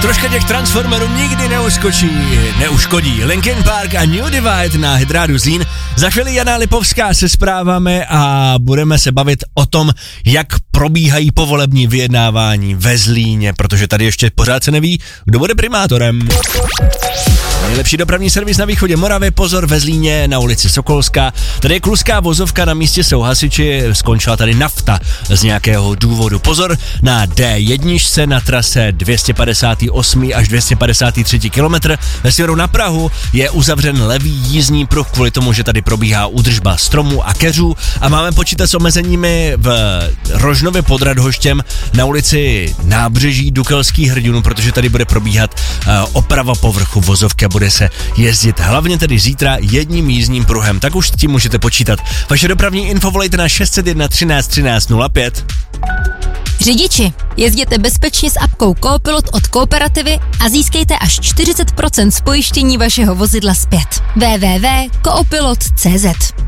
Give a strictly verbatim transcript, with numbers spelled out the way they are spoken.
Troška těch Transformerů nikdy neuskočí, neuškodí. Linkin Park a New Divide na Hydrádu Zlín. Za chvíli Jana Lipovská se zprávami a budeme se bavit o tom, jak probíhají povolební vyjednávání ve Zlíně, protože tady ještě pořád se neví, kdo bude primátorem. Nejlepší dopravní servis na východě Moravy, pozor ve Zlíně na ulici Sokolská. Tady je kluská vozovka, na místě jsou hasiči, skončila tady nafta z nějakého důvodu. Pozor na D jedna na trase dvě stě padesát osm až dvě stě padesát tři kilometr. Ve směru na Prahu je uzavřen levý jízdní pruh kvůli tomu, že tady probíhá údržba stromů a keřů a máme počítat s omezeními v Rožnově pod Radhoštěm na ulici Nábřeží Dukelských hrdinů, protože tady bude probíhat uh, oprava povrchu vozovky a bude se jezdit hlavně tedy zítra jedním jízdním pruhem. Tak už s tím můžete počítat. Vaše dopravní info volejte na šest set jedna třináct třináct nula pět. Řidiči, jezděte bezpečně s apkou Coopilot od Kooperativy a získejte až čtyřicet procent z pojištění vašeho vozidla zpět. w w w tečka coopilot tečka c z